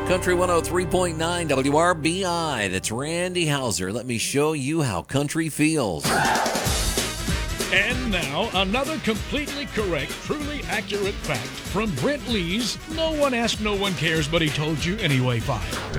Country 103.9 WRBI. That's Randy Hauser. Let me show you how country feels. And now, another completely correct, truly accurate fact from Brent Lee's No One Asked, No One Cares, But He Told You Anyway 5.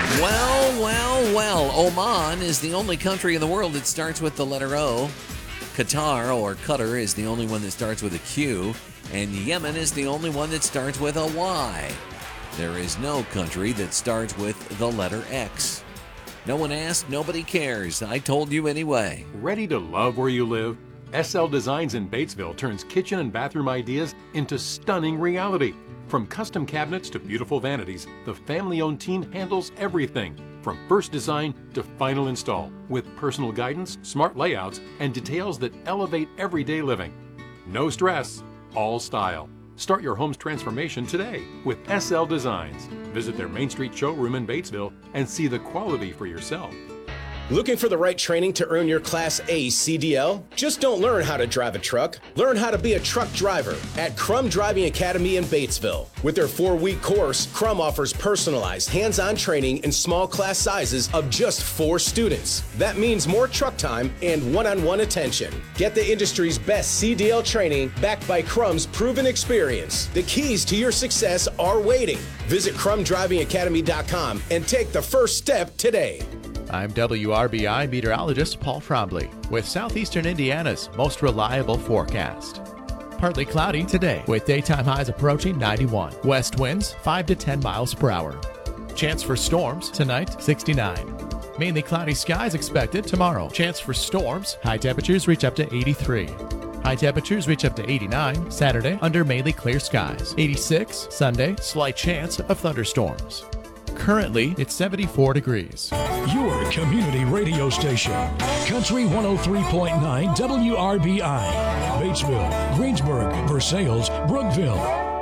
Well. Oman is the only country in the world that starts with the letter O. Qatar, or Qatar, is the only one that starts with a Q. And Yemen is the only one that starts with a Y. There is no country that starts with the letter X. No one asked, nobody cares. I told you anyway. Ready to love where you live? SL Designs in Batesville turns kitchen and bathroom ideas into stunning reality. From custom cabinets to beautiful vanities, the family-owned team handles everything, from first design to final install, with personal guidance, smart layouts, and details that elevate everyday living. No stress, all style. Start your home's transformation today with SL Designs. Visit their Main Street showroom in Batesville and see the quality for yourself. Looking for the right training to earn your Class A CDL? Just don't learn how to drive a truck. Learn how to be a truck driver at Crum Driving Academy in Batesville. With their 4-week course, Crum offers personalized, hands-on training in small class sizes of just 4 students. That means more truck time and one-on-one attention. Get the industry's best CDL training backed by Crum's proven experience. The keys to your success are waiting. Visit CrumDrivingAcademy.com and take the first step today. I'm WRBI meteorologist Paul Trombley with Southeastern Indiana's most reliable forecast. Partly cloudy today with daytime highs approaching 91. West winds 5 to 10 miles per hour. Chance for storms tonight 69. Mainly cloudy skies expected tomorrow. Chance for storms. High temperatures reach up to 83. High temperatures reach up to 89 Saturday under mainly clear skies. 86 Sunday, slight chance of thunderstorms. Currently, it's 74 degrees. Your community radio station, Country 103.9 WRBI, Batesville, Greensburg, Versailles, Brookville.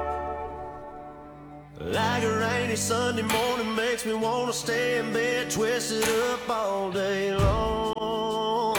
Like a rainy Sunday morning makes me want to stay in bed, twisted up all day long.